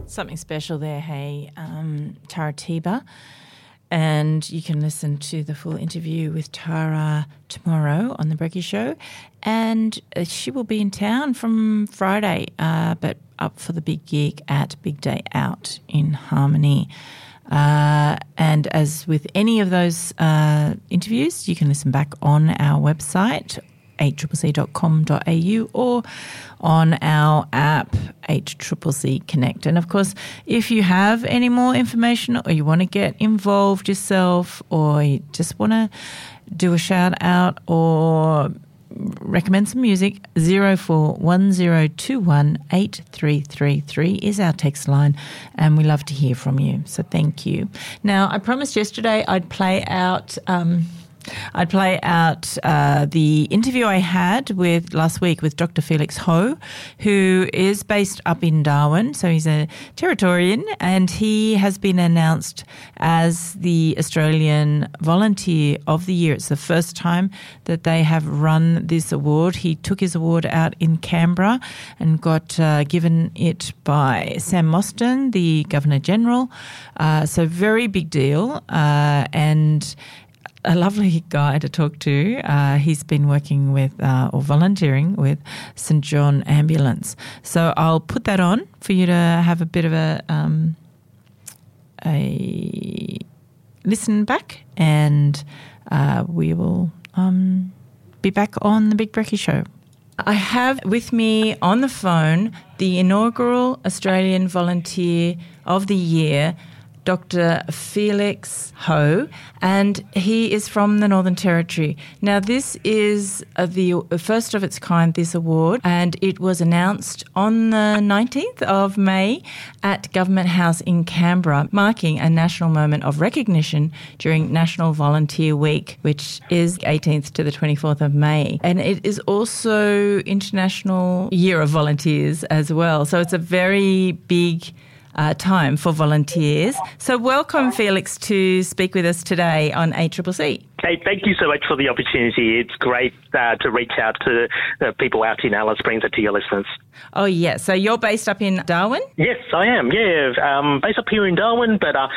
Something special there, hey, Tara Tiba. And you can listen to the full interview with Tara tomorrow on The Brekkie Show. And she will be in town from Friday, but up for the big gig at Big Day Out in Harmony. And as with any of those interviews, you can listen back on our website, 8CCC.com.au, or on our app, 8CCC Connect. And, of course, if you have any more information or you want to get involved yourself or you just want to do a shout-out or recommend some music, 0410218333 is our text line, and we love to hear from you. So thank you. Now, I promised yesterday I'd play out the interview I had last week with Dr. Felix Ho, who is based up in Darwin. So he's a Territorian, and he has been announced as the Australian Volunteer of the Year. It's the first time that they have run this award. He took his award out in Canberra and got given it by Sam Mostyn, the Governor-General. So very big deal, and a lovely guy to talk to. He's been working with or volunteering with St John Ambulance. So I'll put that on for you to have a bit of a listen back, and we will be back on the Big Brekkie Show. I have with me on the phone the inaugural Australian Volunteer of the Year, Dr. Felix Ho, and he is from the Northern Territory. Now, this is the first of its kind, this award, and it was announced on the 19th of May at Government House in Canberra, marking a national moment of recognition during National Volunteer Week, which is 18th to the 24th of May. And it is also International Year of Volunteers as well. So it's a very big time for volunteers. So welcome, Felix, to speak with us today on 8CCC. Kate, thank you so much for the opportunity. It's great to reach out to people out in Alice Springs and to your listeners. Oh, yeah. So you're based up in Darwin? Yes, I am. Yeah, based up here in Darwin, but